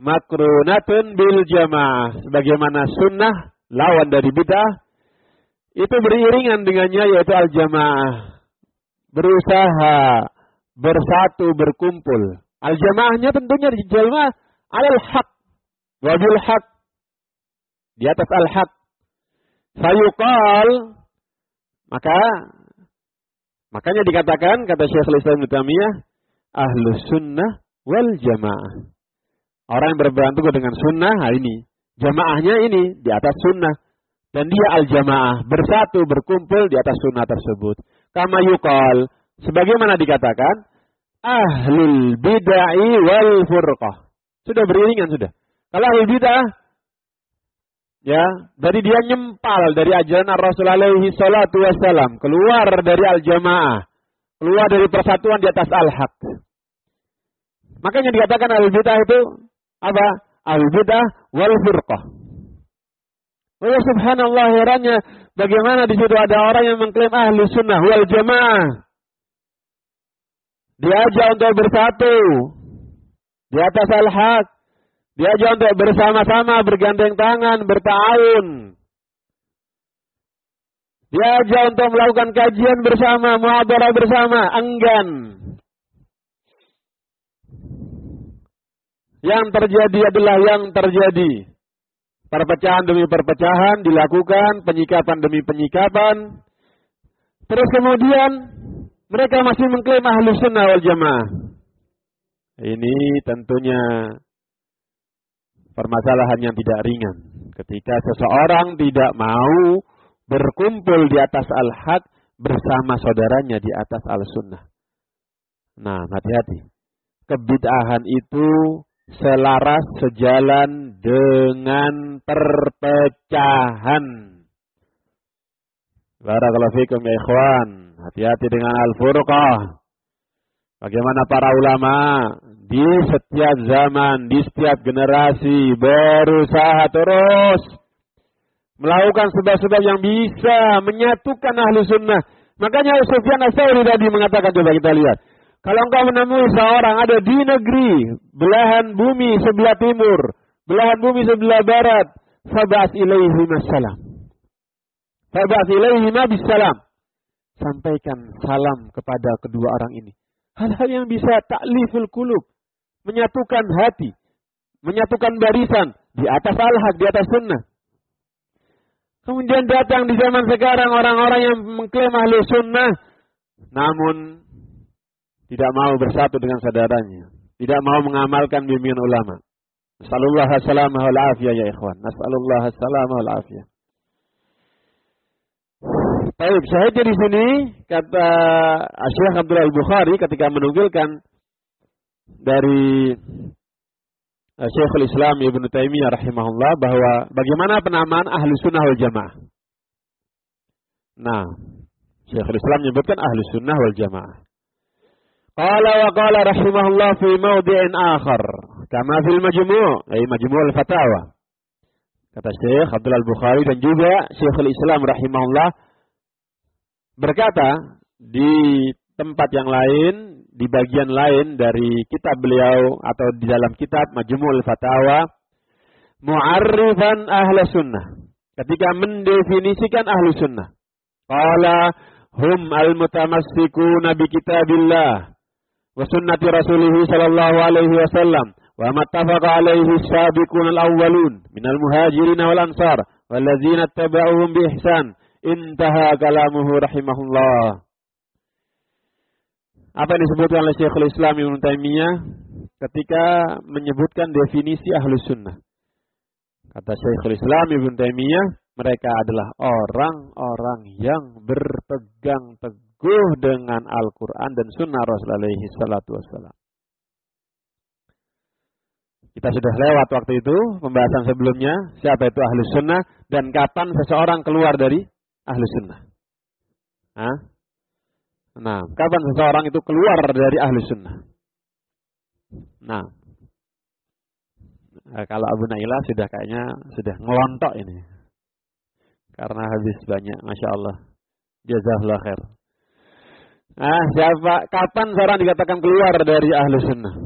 makrunatun bil jamaah. Sebagaimana sunnah lawan dari bid'ah itu beriringan dengannya, yaitu al jamaah. Berusaha bersatu, berkumpul. Al jamaahnya tentunya di jamaah alal haq wa bil haq, di atas al haq. Fayuqal, makanya dikatakan, kata Syekhul Islam Ibnu Taimiyah, ahlus sunnah wal jamaah. Orang yang berpegang teguh dengan sunnah, ini jamaahnya ini di atas sunnah, dan dia al jamaah, bersatu, berkumpul di atas sunnah tersebut. Kama yuqal, sebagaimana dikatakan, ahlul bid'ah wal furqah. Sudah beriringan sudah. Kalau ahlul bid'ah, ya, dari dia nyempal dari ajaran Rasul alaihi salatu wassalam, keluar dari al-jamaah, keluar dari persatuan di atas al-haq. Makanya dikatakan al-bid'ah itu apa? Al-bid'ah wal furqah. Oh subhanallah, herannya bagaimana di situ ada orang yang mengklaim ahli sunnah wal jamaah. Diajak untuk bersatu di atas al-haq. Diajak untuk bersama-sama, bergandeng tangan, berta'awun. Diajak untuk melakukan kajian bersama, muhadharah bersama, enggan. Yang terjadi adalah yang terjadi. Perpecahan demi perpecahan dilakukan, penyikapan demi penyikapan. Terus kemudian mereka masih mengklaim ahlus sunnah wal jamaah. Ini tentunya permasalahan yang tidak ringan. Ketika seseorang tidak mau berkumpul di atas al-haq bersama saudaranya di atas al-sunnah. Nah, hati-hati. Kebid'ahan itu selaras sejalan dengan perpecahan. Barakallahu fikum ya ikhwan. Hati-hati dengan al-furqah. Bagaimana para ulama di setiap zaman, di setiap generasi berusaha terus melakukan sebab-sebab yang bisa menyatukan ahlu sunnah. Makanya Sufyan Ats-Tsauri tadi mengatakan, coba kita lihat. Kalau engkau menemui seorang ada di negeri, belahan bumi sebelah timur, belahan bumi sebelah barat, fab'ats ilaihim assalam. Fab'ats ilaihim bissalam. Sampaikan salam kepada kedua orang ini. Hal-hal yang bisa ta'liful qulub, menyatukan hati, menyatukan barisan di atas al-haq, di atas sunnah. Kemudian datang di zaman sekarang orang-orang yang mengklaim ahlu sunnah, namun tidak mau bersatu dengan saudaranya, tidak mau mengamalkan bimbingan ulama. Nasallallahu as-salamah wal afiyah ya ikhwan. Nasallallahu as-salamah wal afiyah. Baik, syahidnya di sini kata Syekh Abdul Al-Bukhari ketika menukilkan dari Syekhul Islam Ibnu Taimiyah rahimahullah bahwa bagaimana penamaan ahlu sunnah wal jamaah. Nah, Syekhul Islam menyebutkan ahlu sunnah wal jamaah. Qala wa qala rahimahullah fi mawdi'in akhar kama fil majmu', ay majmu' al-fatawa. Kata Syekh Abdul Al-Bukhari dan juga Syekhul Islam rahimahullah berkata di tempat yang lain, di bagian lain dari kitab beliau atau di dalam kitab Majmu'ul Fatawa, mu'arrifan ahli sunnah, ketika mendefinisikan ahli sunnah, qala hum al-mutamassikuna bi kitabillah wa sunnati rasulih sallallahu alaihi wasallam wa mattafaqa alaihi as-sabiqun al-awwalun minal muhajirin wal ansar walladzina ittaba'uhum bi ihsan. Intaha kalamuhu rahimahullah. Apa yang disebutkan oleh Syekhul Islam Ibnu Taimiyah ketika menyebutkan definisi ahlus sunnah. Kata Syekhul Islam Ibnu Taimiyah, mereka adalah orang-orang yang berpegang teguh dengan Al-Quran dan Sunnah Rasul alaihi salatu wassalam. Kita sudah lewat waktu itu pembahasan sebelumnya, siapa itu ahlus sunnah dan kapan seseorang keluar dari ahlus sunnah. Nah, kapan seseorang itu keluar dari ahlus sunnah? Nah, kalau Abu Nailah sudah kayaknya sudah ngelontok ini. Karena habis banyak, Masya Allah. Jazakallah khair. Kapan seorang dikatakan keluar dari ahlus sunnah?